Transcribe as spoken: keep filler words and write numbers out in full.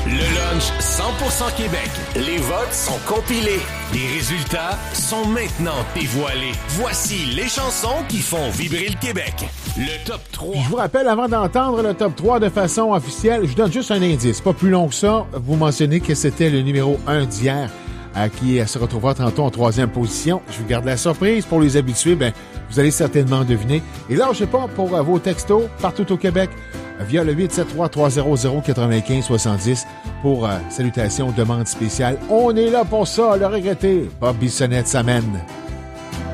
Le lunch cent pour cent Québec. Les votes sont compilés. Les résultats sont maintenant dévoilés. Voici les chansons qui font vibrer le Québec. Le top trois. Je vous rappelle, avant d'entendre le top trois de façon officielle, je vous donne juste un indice. Pas plus long que ça. Vous mentionnez que c'était le numéro un d'hier euh, qui se retrouvera tantôt en troisième position. Je vous garde la surprise. Pour les habitués, ben, vous allez certainement deviner. Et là, je sais pas, pour euh, vos textos partout au Québec, via le huit sept trois trois zéro zéro neuf cinq sept zéro pour euh, salutations, demande spéciale. On est là pour ça, le regretter. Bob Bissonnette s'amène.